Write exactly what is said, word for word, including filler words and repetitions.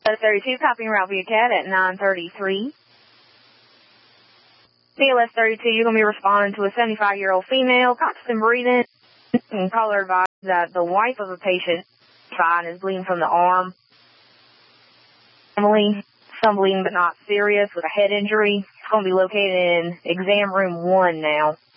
thirty-two, copying route via cat at nine thirty-three. C L S thirty-two, you're going to be responding to a seventy-five-year-old female, constant breathing, and caller advised that the wife of a patient fine is bleeding from the arm. Family, some bleeding but not serious with a head injury. It's going to be located in exam room one now.